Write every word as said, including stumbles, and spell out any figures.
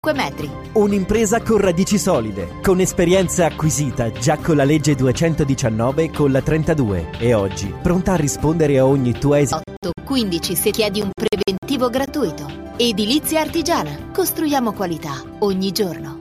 metri. Un'impresa con radici solide, con esperienza acquisita già con la legge duecentodiciannove e con la trentadue e oggi pronta a rispondere a ogni tua esigenza. otto quindici se chiedi un preventivo gratuito. Edilizia Artigiana. Costruiamo qualità ogni giorno.